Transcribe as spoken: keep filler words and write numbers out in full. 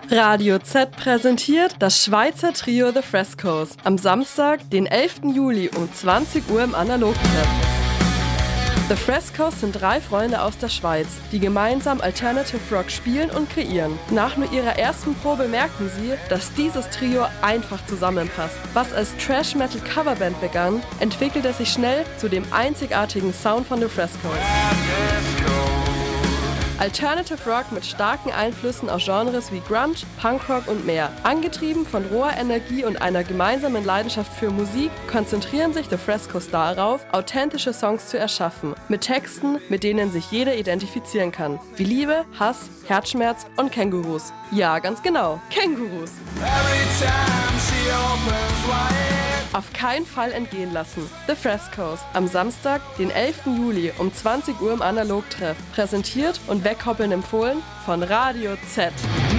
Radio Z präsentiert das Schweizer Trio The Frescos am Samstag, den elften Juli um zwanzig Uhr im Analogtreff. The Frescos sind drei Freunde aus der Schweiz, die gemeinsam Alternative Rock spielen und kreieren. Nach nur ihrer ersten Probe merken sie, dass dieses Trio einfach zusammenpasst. Was als Thrash-Metal-Coverband begann, entwickelte sich schnell zu dem einzigartigen Sound von The Frescos. Alternative Rock mit starken Einflüssen aus Genres wie Grunge, Punkrock und mehr. Angetrieben von roher Energie und einer gemeinsamen Leidenschaft für Musik, konzentrieren sich The Frescos darauf, authentische Songs zu erschaffen. Mit Texten, mit denen sich jeder identifizieren kann. Wie Liebe, Hass, Herzschmerz und Kängurus. Ja, ganz genau, Kängurus. Auf keinen Fall entgehen lassen. The Frescos am Samstag, den elften Juli um zwanzig Uhr im Analogtreff. Präsentiert und wegkoppeln empfohlen von Radio Z.